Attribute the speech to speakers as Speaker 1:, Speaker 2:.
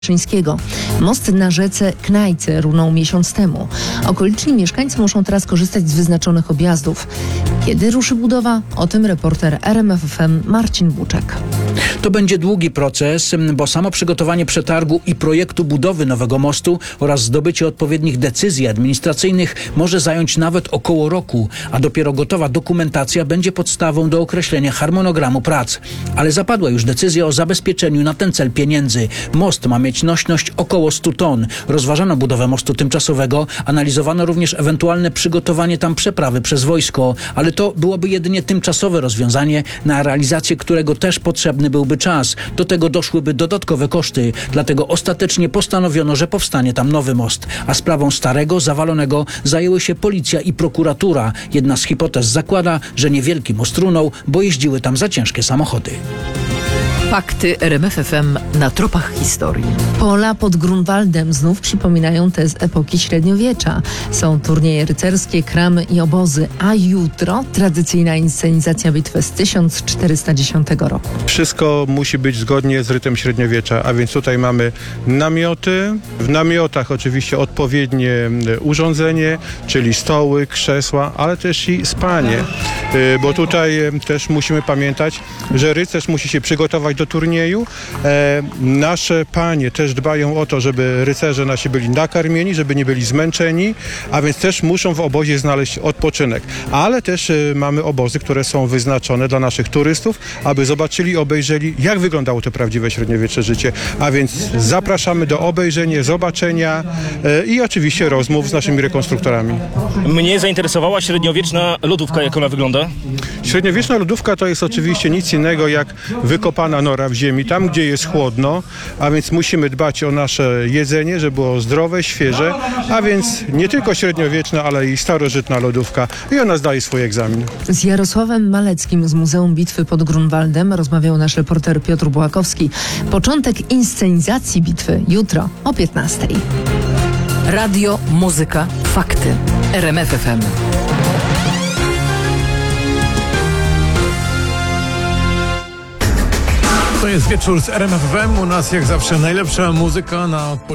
Speaker 1: Szyńskiego. Most na rzece Knajce runął miesiąc temu. Okoliczni mieszkańcy muszą teraz korzystać z wyznaczonych objazdów. Kiedy ruszy budowa? O tym reporter RMF FM Marcin Buczek.
Speaker 2: To będzie długi proces, bo samo przygotowanie przetargu i projektu budowy nowego mostu oraz zdobycie odpowiednich decyzji administracyjnych może zająć nawet około roku, a dopiero gotowa dokumentacja będzie podstawą do określenia harmonogramu prac. Ale zapadła już decyzja o zabezpieczeniu na ten cel pieniędzy. Most ma mieć nośność około 100 ton. Rozważano budowę mostu tymczasowego, analizowano również ewentualne przygotowanie tam przeprawy przez wojsko, ale to byłoby jedynie tymczasowe rozwiązanie, na realizację którego też potrzebny byłby czas. Do tego doszłyby dodatkowe koszty. Dlatego ostatecznie postanowiono, że powstanie tam nowy most. A sprawą starego, zawalonego zajęły się policja i prokuratura. Jedna z hipotez zakłada, że niewielki most runął, bo jeździły tam za ciężkie samochody.
Speaker 3: Fakty RMF FM na tropach historii.
Speaker 1: Pola pod Grunwaldem znów przypominają te z epoki średniowiecza. Są turnieje rycerskie, kramy i obozy, a jutro tradycyjna inscenizacja bitwy z 1410 roku.
Speaker 4: Wszystko musi być zgodnie z rytem średniowiecza, a więc tutaj mamy namioty, w namiotach oczywiście odpowiednie urządzenie, czyli stoły, krzesła, ale też i spanie, bo tutaj też musimy pamiętać, że rycerz musi się przygotować do turnieju. Nasze panie też dbają o to, żeby rycerze nasi byli nakarmieni, żeby nie byli zmęczeni, a więc też muszą w obozie znaleźć odpoczynek. Ale też mamy obozy, które są wyznaczone dla naszych turystów, aby zobaczyli, obejrzeli, jak wyglądało to prawdziwe średniowieczne życie. A więc zapraszamy do obejrzenia, zobaczenia i oczywiście rozmów z naszymi rekonstruktorami.
Speaker 5: Mnie zainteresowała średniowieczna lodówka, jak ona wygląda?
Speaker 4: Średniowieczna lodówka to jest oczywiście nic innego jak wykopana nora w ziemi, tam gdzie jest chłodno, a więc musimy dbać o nasze jedzenie, żeby było zdrowe, świeże, a więc nie tylko średniowieczna, ale i starożytna lodówka i ona zdaje swój egzamin.
Speaker 1: Z Jarosławem Maleckim z Muzeum Bitwy pod Grunwaldem rozmawiał nasz reporter Piotr Błakowski. Początek inscenizacji bitwy jutro o 15:00.
Speaker 3: Radio, muzyka, fakty. RMF FM.
Speaker 6: To jest wieczór z RMF FM. U nas jak zawsze najlepsza muzyka na